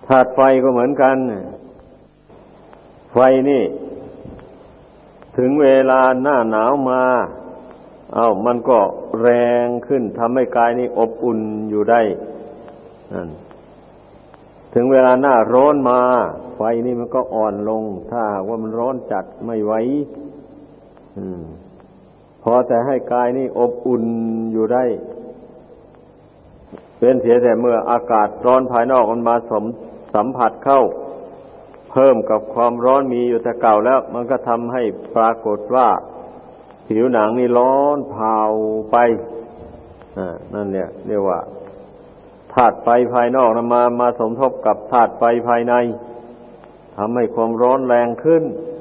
ธาตุไฟก็เหมือนกันไฟนี่ถึงเวลาหน้าหนาวมามันก็แรงขึ้นทำให้กายนี้อบอุ่นอยู่ได้นั่นถึงเวลาหน้าร้อนมาไฟนี่มันก็อ่อนลงถ้าว่ามันร้อนจัดไม่ไหวพอแต่ให้กายนี้อบอุ่นอยู่ได้เป็นเสียแต่เมื่ออากาศร้อนภายนอกมันมาสัมผัสเข้าเพิ่มกับความร้อนมีอยู่แต่เก่าแล้วมันก็ทำให้ปรากฏว่าผิวหนังนี่ร้อนเผาไปนั่นเนี่ยเรียกว่าธาตุไฟภายนอกมาสมทบกับธาตุไฟภายในทำให้ความร้อนแรงขึ้น